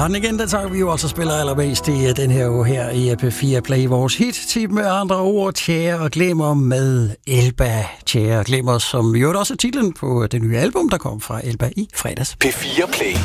den igen, den tager vi jo altså spiller allermest i den her uge her i P4 Play. Vores hit-tip med andre ord, Tjære og Glimmer med Elba. Tjære og Glimmer, som jo også er titlen på det nye album, der kom fra Elba i fredags. P4 Play.